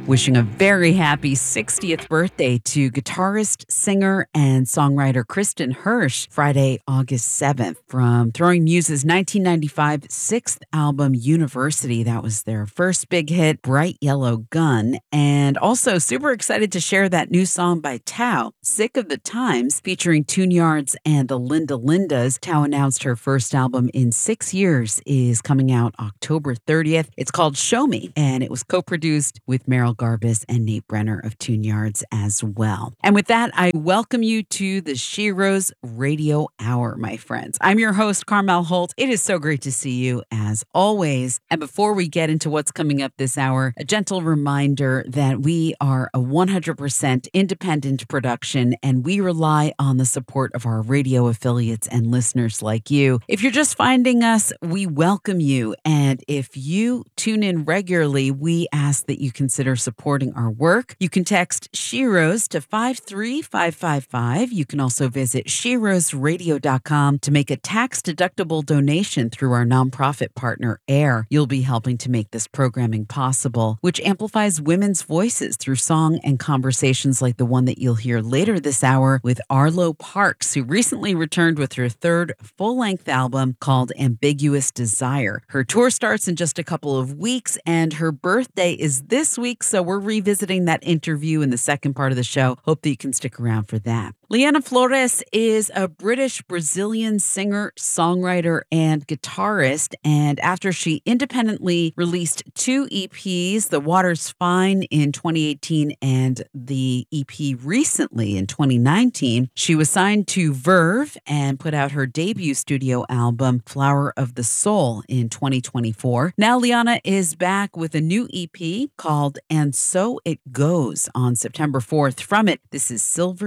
Wishing a very happy 60th birthday to guitarist, singer, and songwriter Kristen Hirsch, Friday, August 7th, from Throwing Muses' 1995 sixth album, University. That was their first big hit, Bright Yellow Gun. And also super excited to share that new song by Tao, Sick of the Times, featuring Tune Yards and the Linda Lindas. Tao announced her first album in 6 years is coming out October 30th. It's called Show Me, and it was co-produced with Meryl Garbus and Nate Brenner of Tune Yards as well. And with that, I welcome you to the Sheroes Radio Hour, my friends. I'm your host, Carmel Holt. It is so great to see you as always. And before we get into what's coming up this hour, a gentle reminder that we are a 100% independent production and we rely on the support of our radio affiliates and listeners like you. If you're just finding us, we welcome you. And if you tune in regularly, we ask that you consider supporting our work. You can text Sheroes to 53555. You can also visit SheroesRadio.com to make a tax-deductible donation through our nonprofit partner, AIR. You'll be helping to make this programming possible, which amplifies women's voices through song and conversations like the one that you'll hear later this hour with Arlo Parks, who recently returned with her third full-length album called Ambiguous Desire. Her tour starts in just a couple of weeks, and her birthday is this week, so we're revisiting that interview in the second part of the show. Hope that you can stick around for that. Liana Flores is a British-Brazilian singer, songwriter, and guitarist, and after she independently released 2 EPs, The Water's Fine in 2018 and the EP recently in 2019, she was signed to Verve and put out her debut studio album, Flower of the Soul, in 2024. Now Liana is back with a new EP called And So It Goes on September 4th. From it, this is Silver